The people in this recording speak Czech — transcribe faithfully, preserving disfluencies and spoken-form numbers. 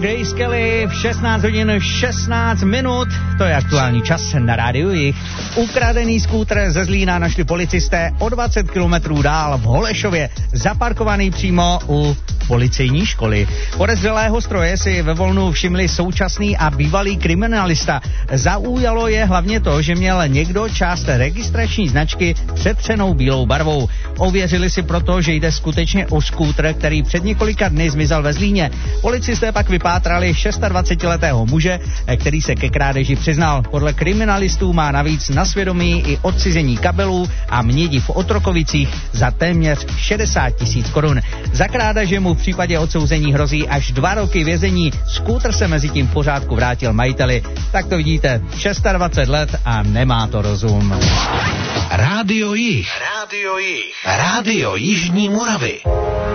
Grace Kelly v šestnáct hodin šestnáct minut, to je aktuální čas na rádiu Jich. Ukradený skútr ze Zlína našli policisté o dvacet kilometrů dál v Holešově, zaparkovaný přímo u policejní školy. Podezřelého stroje si ve volnu všimli současný a bývalý kriminalista. Zaujalo je hlavně to, že měl někdo část registrační značky přetřenou bílou barvou. Ověřili si proto, že jde skutečně o skútr, který před několika dny zmizel ve Zlíně. Policisté pak vypátrali dvacetišestiletého muže, který se ke krádeži přiznal. Podle kriminalistů má navíc na svědomí i odcizení kabelů a mědi v Otrokovicích za téměř šedesát tisíc korun. Za krádeže mu v případě odsouzení hrozí až dva roky vězení. Skútr se mezi tím v pořádku vrátil majiteli. Tak to vidíte, dvacet šest let a nemá to rozum. Rádio Jih. Rádio Jih. Rádio Jižní Moravy.